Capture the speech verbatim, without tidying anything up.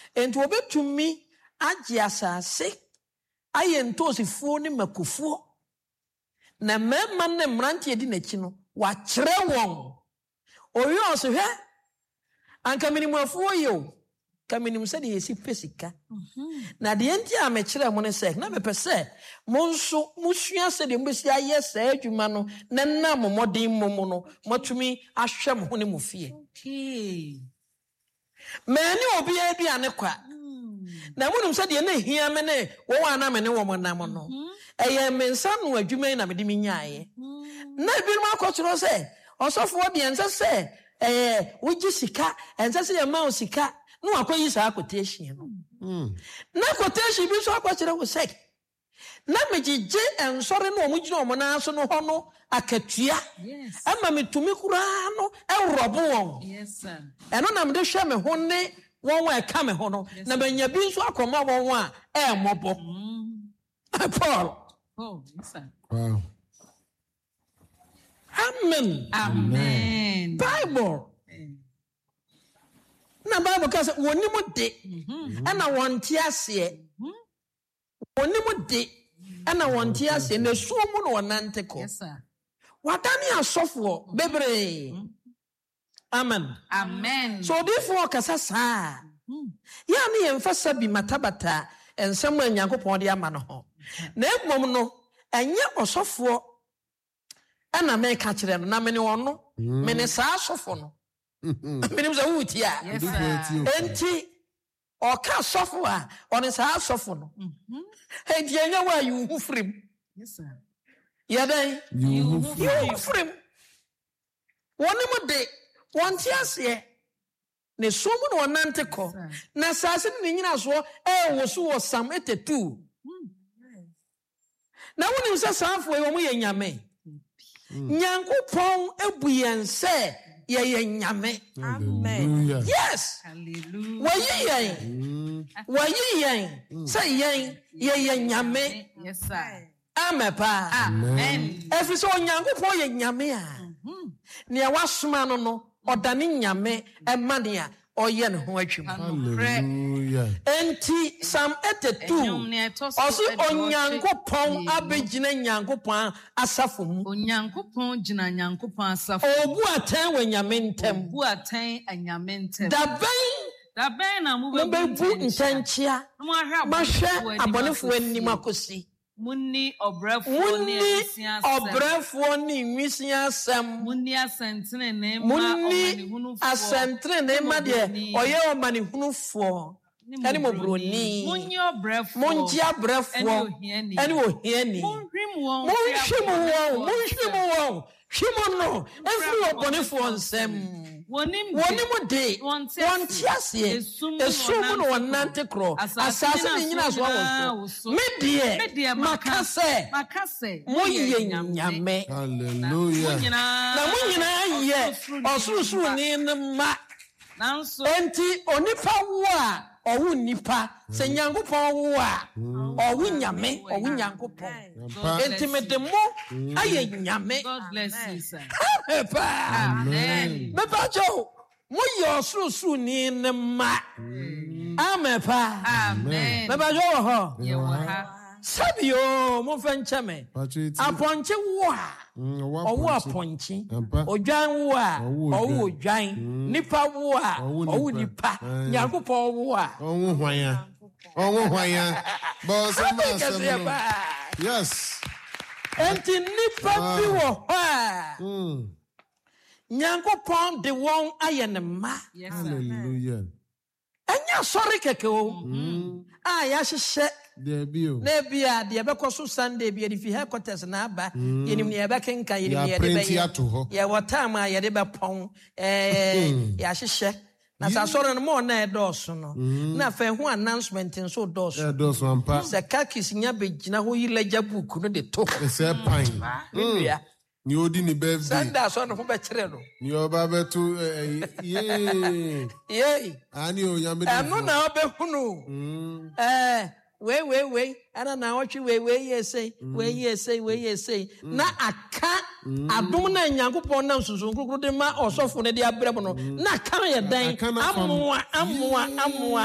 enti obetumi agye asase aye ntosifo ne makufo na mema ne mrante edi n'achi no wa kyerɛ wɔn oyi ɔso hwɛ anka minimuafuo yo kaminim sɛ de yesi pesika na de enti a me kyerɛ mo ne sɛ na mepɛ sɛ mo nso musua sɛ de mbesi ayɛ sɛ adwuma no na na mo modin mo mo no matumi ahwɛ mo ho ne mo fie okay mani obi aduane kwa na munum sɛ de na hia me ne wo wa na me ne wo mo nam no ɛyɛ me nsa no adwuma na me de menyaaye na bi ma akɔtoro sɛ ɔsɔfo de ense sɛ eh wogi sika ense sɛ yɛ ma sika no akɔyi saa quotation no na quotation bi so akɔkyerɛ wo sɛ na megigye ensɔre no omugina omo na so no hɔ no akatua ama metumi kura no ɛrobo wɔn yes sir ɛno na me de hwɛ me ho ne wɔn wa ɛka me ho no na banya bi nso akɔma wɔn a ɛmɔbɔ Paul oh yes sir Wow. Amen. Amen. Bible. Na Bible ka say woni mu de ana wonte ase. Woni mu de ana wonte ase na suo mu no wonante ko. Yes sir. Wadani asofo bebre. Amen. Amen. So therefore kasa sa. Ya ne yemfasa bi matabata ensem anyankopon de ama no ho. Na egmom no enye osofo ana me ka kire no na me ne wono me ne saa asofo no. Me ne mza wuti a. Yes sir. Enti oka asofo a one saa asofo no. Enti enya wa yu hu frim. Yes sir. Yadan You yu hu frim. Woni mu de wonte ase ne somu no wonante ko na sase ne nyina so e wo so wo Psalm eighty-two. Na woni nsa sanfo e wo mu ye nyame. Nyankopon ebu yen se ye ye nyame. Amen. Yes. Hallelujah. Wayi yen. Wayi yen. Say yen ye ye nyame. Yes sir. Amen pa. Amen. Efi so Nyankopon ye nyame a. Ne wasoma no no odane nyame emane a oye ne ho atwim. Hallelujah. Enti Psalm eighty-two also Onyankopon abegina Nyankopon asafo mu. Onyankopon gina Nyankopon asafo. Obu atan we nyame ntem. Obu atan anyame ntem. Da ben Da ben na mu be bu ntanchia. Mo ahwe Mahwe abonefo anim akosi. Munni obrafo ne Munni nwisia asem. obrafo ne nwisia asem. Munni asentene ne ma Munni omanihunufo. asentene ne ma de oye omanihunufo. Eni mo broni. Munni obrafo. Munji abrafo. Eni ohiani. Munhwim won. Munhwim won. Munhwim won. Hwim no. Every obonefo nsem. Wonim Wonim de. Wonte ase. Esum no wonante kro. Asase ne nyina so awo. Me de makase. Makase. Moye nyame. Hallelujah. Na mo nyina ye osurusuru ni ma. Nanso Enti onipa wo a owu nipa se Nyankopon wo a owu nyame owu Nyankopon. Enti me de mo aye nyame. God bless you sir. Amen. Me pa jo mo ye osurusuru ni ma. Amen pa. Amen. Me pa jo wo ho. Ye wo ha. Sabio mo fanche me. Aponche wo a owu aponche. Odwan wo a owu odwan. Nipa wo a owu nipa. Nyankopon wo a Owu hwan Owu hwan Bo sama sama. Yes. Enti nipa bi wo ho a Nyankopon de won aye ne ma. Yes sir. Hallelujah. Enya sorry keke o. Ah ya hyehyɛ There be you. na bia de bɛkɔ so Sunday bia de fi headquarters na aba yenim ne bɛkenka yenim ne de bɛyɛ ya watam a yɛde bɛpɔn eh ya hyehyɛ na sa sɔre no mo na ɛdɔɔso no na fa ho announcement nso dɔɔso Ɛdɔɔso ampa. sɛ kakis nya begina ho yi legya book no de to Ɛsɛ pan. bia Ni odi ni birthday. Sunday so no ho bɛkyerɛ no Ni oba betu eh yey ani o nyame de. ɛno na ɔbɛhunu eh we we we ana na watch we we yesay we yesay we yesay na aka adom na Nyankopon na nsusun krokro de ma osofo ne de abrɛ mo no na kan yɛ dan amoa amoa amoa